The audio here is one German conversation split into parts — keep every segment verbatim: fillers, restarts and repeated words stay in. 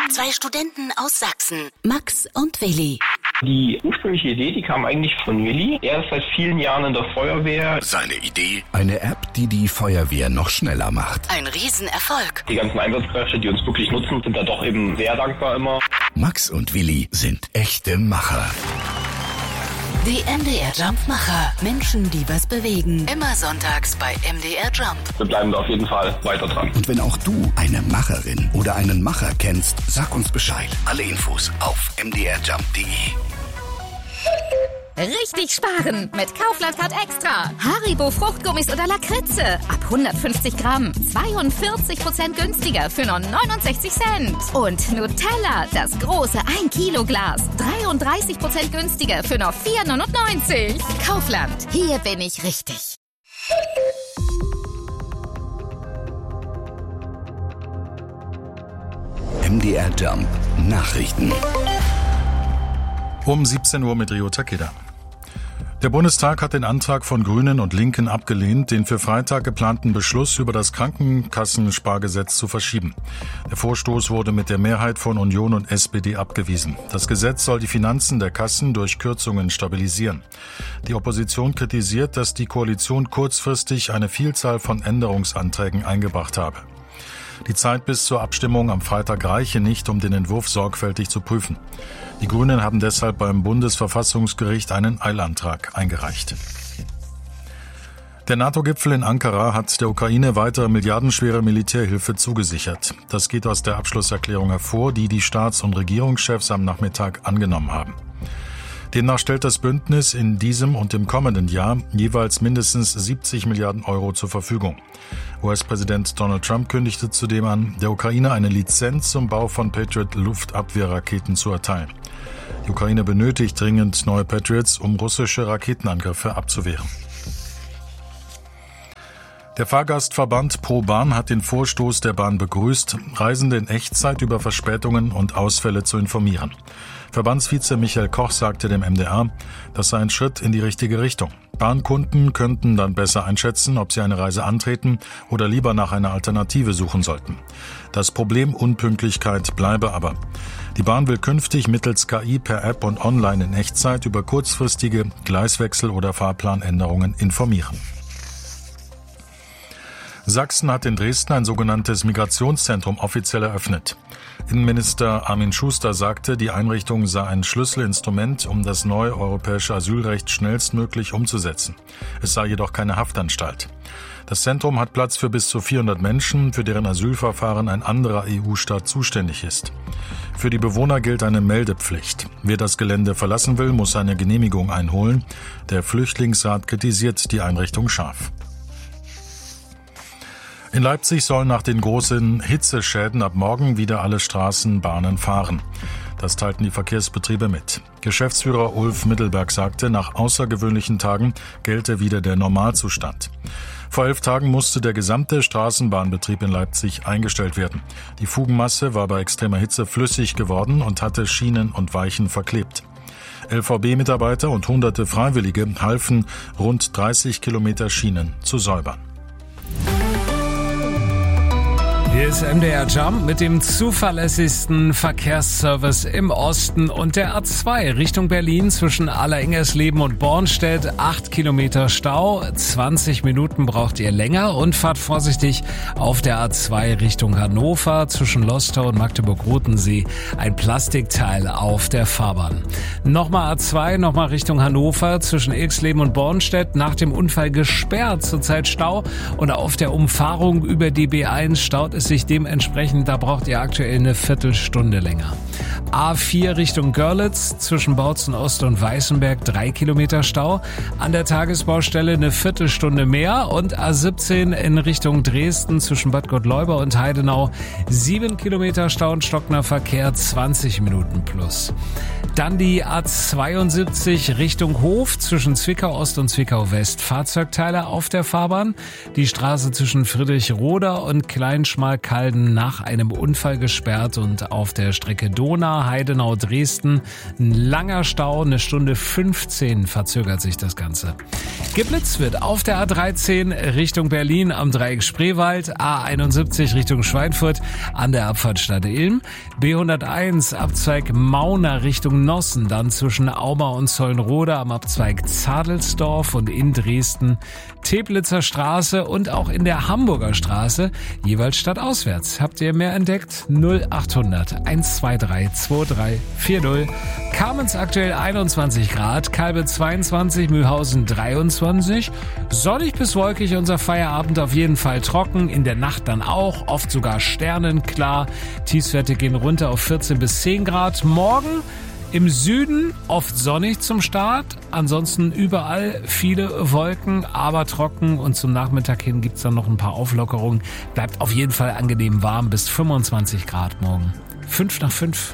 Zwei Studenten aus Sachsen, Max und Willi. Die ursprüngliche Idee, die kam eigentlich von Willi. Er ist seit vielen Jahren in der Feuerwehr. Seine Idee? Eine App, die die Feuerwehr noch schneller macht. Ein Riesenerfolg. Die ganzen Einsatzkräfte, die uns wirklich nutzen, sind da doch eben sehr dankbar immer. Max und Willi sind echte Macher. Die M D R Jump-Macher. Menschen, die was bewegen. Immer sonntags bei M D R Jump. Wir bleiben da auf jeden Fall weiter dran. Und wenn auch du eine Macherin oder einen Macher kennst, sag uns Bescheid. Alle Infos auf m d r jump punkt d e. Richtig sparen mit Kaufland Card Extra. Haribo Fruchtgummis oder Lakritze. Ab hundertfünfzig Gramm. zweiundvierzig Prozent günstiger für nur neunundsechzig Cent. Und Nutella, das große ein Kilo Glas. dreiunddreißig Prozent günstiger für nur vier neunundneunzig. Kaufland, hier bin ich richtig. M D R Jump Nachrichten. Um siebzehn Uhr mit Rio Takeda. Der Bundestag hat den Antrag von Grünen und Linken abgelehnt, den für Freitag geplanten Beschluss über das Krankenkassenspargesetz zu verschieben. Der Vorstoß wurde mit der Mehrheit von Union und S P D abgewiesen. Das Gesetz soll die Finanzen der Kassen durch Kürzungen stabilisieren. Die Opposition kritisiert, dass die Koalition kurzfristig eine Vielzahl von Änderungsanträgen eingebracht habe. Die Zeit bis zur Abstimmung am Freitag reiche nicht, um den Entwurf sorgfältig zu prüfen. Die Grünen haben deshalb beim Bundesverfassungsgericht einen Eilantrag eingereicht. Der NATO-Gipfel in Ankara hat der Ukraine weitere milliardenschwere Militärhilfe zugesichert. Das geht aus der Abschlusserklärung hervor, die die Staats- und Regierungschefs am Nachmittag angenommen haben. Demnach stellt das Bündnis in diesem und im kommenden Jahr jeweils mindestens siebzig Milliarden Euro zur Verfügung. U S-Präsident Donald Trump kündigte zudem an, der Ukraine eine Lizenz zum Bau von Patriot-Luftabwehrraketen zu erteilen. Die Ukraine benötigt dringend neue Patriots, um russische Raketenangriffe abzuwehren. Der Fahrgastverband ProBahn hat den Vorstoß der Bahn begrüßt, Reisende in Echtzeit über Verspätungen und Ausfälle zu informieren. Verbandsvize Michael Koch sagte dem M D R, das sei ein Schritt in die richtige Richtung. Bahnkunden könnten dann besser einschätzen, ob sie eine Reise antreten oder lieber nach einer Alternative suchen sollten. Das Problem Unpünktlichkeit bleibe aber. Die Bahn will künftig mittels K I per App und online in Echtzeit über kurzfristige Gleiswechsel oder Fahrplanänderungen informieren. Sachsen hat in Dresden ein sogenanntes Migrationszentrum offiziell eröffnet. Innenminister Armin Schuster sagte, die Einrichtung sei ein Schlüsselinstrument, um das neue europäische Asylrecht schnellstmöglich umzusetzen. Es sei jedoch keine Haftanstalt. Das Zentrum hat Platz für bis zu vierhundert Menschen, für deren Asylverfahren ein anderer E U-Staat zuständig ist. Für die Bewohner gilt eine Meldepflicht. Wer das Gelände verlassen will, muss eine Genehmigung einholen. Der Flüchtlingsrat kritisiert die Einrichtung scharf. In Leipzig sollen nach den großen Hitzeschäden ab morgen wieder alle Straßenbahnen fahren. Das teilten die Verkehrsbetriebe mit. Geschäftsführer Ulf Mittelberg sagte, nach außergewöhnlichen Tagen gelte wieder der Normalzustand. Vor elf Tagen musste der gesamte Straßenbahnbetrieb in Leipzig eingestellt werden. Die Fugenmasse war bei extremer Hitze flüssig geworden und hatte Schienen und Weichen verklebt. L V B-Mitarbeiter und hunderte Freiwillige halfen, rund dreißig Kilometer Schienen zu säubern. Hier ist M D R Jump mit dem zuverlässigsten Verkehrsservice im Osten und der A zwei Richtung Berlin zwischen Allerengersleben und Bornstedt. Acht Kilometer Stau, zwanzig Minuten braucht ihr länger und fahrt vorsichtig auf der A zwei Richtung Hannover zwischen Lostau und Magdeburg-Rotensee. Ein Plastikteil auf der Fahrbahn. Nochmal A zwei, nochmal Richtung Hannover zwischen Ilksleben und Bornstedt. Nach dem Unfall gesperrt, zurzeit Stau und auf der Umfahrung über die B eins staut es sich dementsprechend, da braucht ihr aktuell eine Viertelstunde länger. A vier Richtung Görlitz zwischen Bautzen Ost und Weißenberg drei Kilometer Stau. An der Tagesbaustelle eine Viertelstunde mehr und A siebzehn in Richtung Dresden zwischen Bad Gottleuba und Heidenau sieben Kilometer Stau und stockender Verkehr, zwanzig Minuten plus. Dann die A zweiundsiebzig Richtung Hof zwischen Zwickau Ost und Zwickau West. Fahrzeugteile auf der Fahrbahn. Die Straße zwischen Friedrichroda und Kleinschmal Unterkalden nach einem Unfall gesperrt und auf der Strecke Donau-Heidenau-Dresden ein langer Stau, eine Stunde fünfzehn verzögert sich das Ganze. Geblitzt wird auf der A dreizehn Richtung Berlin am Dreieck Spreewald, A einundsiebzig Richtung Schweinfurt an der Abfahrt Stade-Ilm, B hunderteins Abzweig Mauna Richtung Nossen, dann zwischen Auma und Zollenrode am Abzweig Zadelsdorf und in Dresden Teplitzer Straße und auch in der Hamburger Straße, jeweils stadtauswärts. Habt ihr mehr entdeckt? null achthundert hundertzweiundzwanzig zweiundzwanzig vierzig. Kamenz aktuell einundzwanzig Grad, Kalbe zweiundzwanzig, Mühlhausen dreiundzwanzig. Sonnig bis wolkig, unser Feierabend auf jeden Fall trocken, in der Nacht dann auch, oft sogar sternenklar. Tiefstwerte gehen runter auf vierzehn bis zehn Grad. Morgen im Süden oft sonnig zum Start, ansonsten überall viele Wolken, aber trocken und zum Nachmittag hin gibt's dann noch ein paar Auflockerungen. Bleibt auf jeden Fall angenehm warm bis fünfundzwanzig Grad morgen. Fünf nach fünf.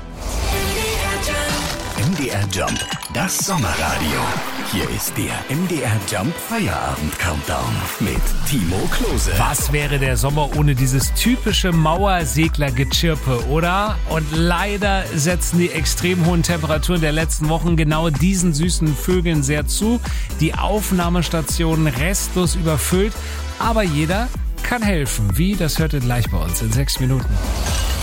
M D R Jump, das Sommerradio. Hier ist der M D R Jump Feierabend Countdown mit Timo Klose. Was wäre der Sommer ohne dieses typische Mauersegler-Gezirpe, oder? Und leider setzen die extrem hohen Temperaturen der letzten Wochen genau diesen süßen Vögeln sehr zu. Die Aufnahmestationen restlos überfüllt, aber jeder kann helfen. Wie? Das hört ihr gleich bei uns in sechs Minuten.